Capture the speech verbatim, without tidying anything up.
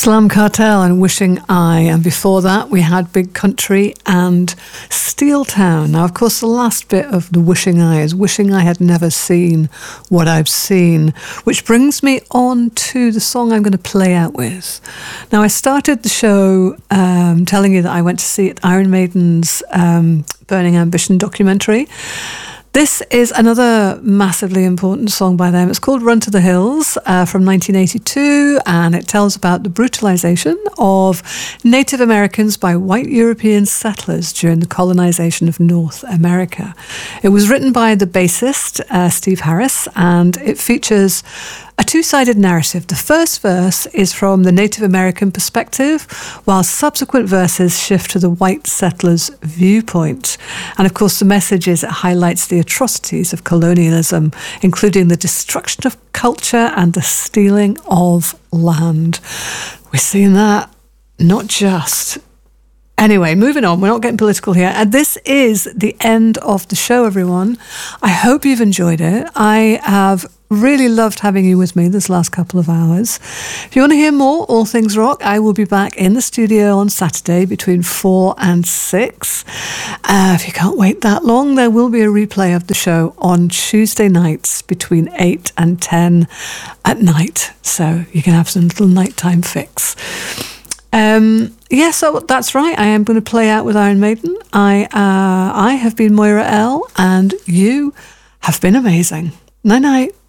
Slam Cartel and Wishing I, and before that we had Big Country and Steel Town. Now, of course, the last bit of the Wishing I is wishing I had never seen what I've seen, which brings me on to the song I'm going to play out with. Now, I started the show um, telling you that I went to see Iron Maiden's um, Burning Ambition documentary. This is another massively important song by them. It's called Run to the Hills uh, from nineteen eighty-two, and it tells about the brutalization of Native Americans by white European settlers during the colonization of North America. It was written by the bassist, uh, Steve Harris, and it features a two-sided narrative. The first verse is from the Native American perspective, while subsequent verses shift to the white settlers' viewpoint. And of course, the message is it highlights the atrocities of colonialism, including the destruction of culture and the stealing of land. We're seeing that not just... Anyway, moving on. We're not getting political here. And this is the end of the show, everyone. I hope you've enjoyed it. I have really loved having you with me this last couple of hours. If you want to hear more All Things Rock, I will be back in the studio on Saturday between four and six. Uh, if you can't wait that long, there will be a replay of the show on Tuesday nights between eight and ten at night. So you can have some little nighttime fix. Um, yeah, so that's right. I am going to play out with Iron Maiden. I, uh, I have been Moira L, and you have been amazing. Night night.